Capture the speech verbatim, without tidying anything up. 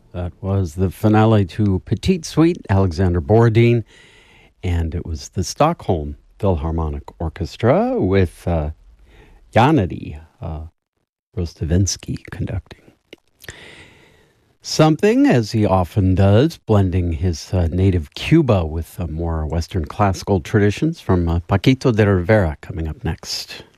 That was the finale to Petite Suite, Alexander Borodin, and it was the Stockholm Philharmonic Orchestra with uh, Yanity uh, Rostavinsky conducting. Something, as he often does, blending his uh, native Cuba with uh, more Western classical traditions from uh, Paquito de Rivera coming up next.